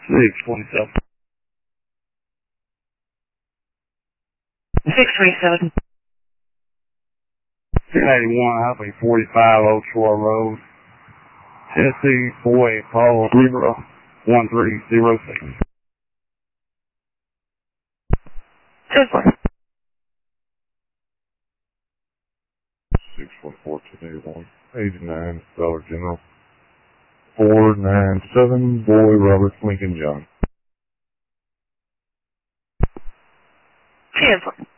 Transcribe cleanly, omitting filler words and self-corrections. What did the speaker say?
627. 627. 1081 Highway 45, Old Troy Road, Tennessee, 48 Paul, Libra, 1306. 10-4. 614 89 Dollar General 497 Boy Robert Lincoln John. 10-4.